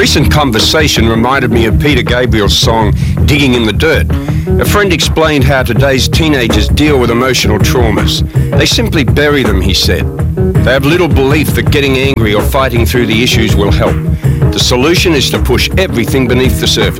recent conversation reminded me of Peter Gabriel's song, Digging in the Dirt. A friend explained how today's teenagers deal with emotional traumas. They simply bury them, he said. They have little belief that getting angry or fighting through the issues will help. The solution is to push everything beneath the surface.